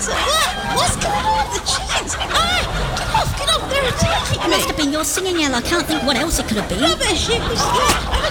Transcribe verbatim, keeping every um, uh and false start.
said, what? What's going on with the chickens? Ah! Get off, get off, they're attacking me! It must have been your singing yell. I can't think what else it could have been. Rubbish, it was...